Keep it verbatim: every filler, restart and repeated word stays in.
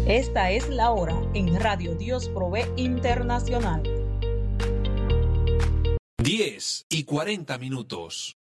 Esta es la hora en Radio Dios Provee Internacional. diez y cuarenta minutos.